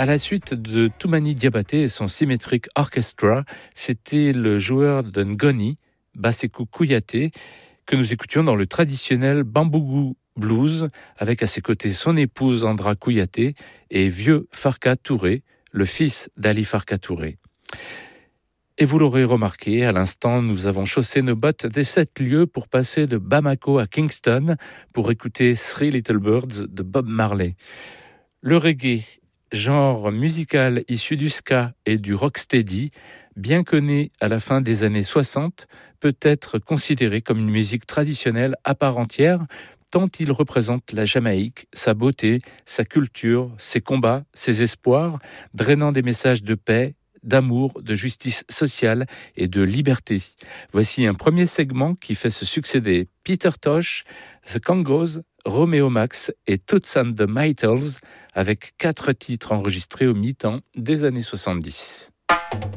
À la suite de Toumani Diabaté et son Symmetric Orchestra, c'était le joueur de Ngoni, Basekou Kouyaté, que nous écoutions dans le traditionnel Bambougou Blues, avec à ses côtés son épouse Andra Kouyaté et vieux Farka Touré, le fils d'Ali Farka Touré. Et vous l'aurez remarqué, à l'instant, nous avons chaussé nos bottes des 7 lieux pour passer de Bamako à Kingston pour écouter Three Little Birds de Bob Marley. Le reggae, genre musical issu du ska et du rocksteady, bien que né à la fin des années 60, peut être considéré comme une musique traditionnelle à part entière, tant il représente la Jamaïque, sa beauté, sa culture, ses combats, ses espoirs, drainant des messages de paix, d'amour, de justice sociale et de liberté. Voici un premier segment qui fait se succéder Peter Tosh, The Congos, Romeo Max et Toots and the Maytals avec 4 titres enregistrés au mi-temps des années 70.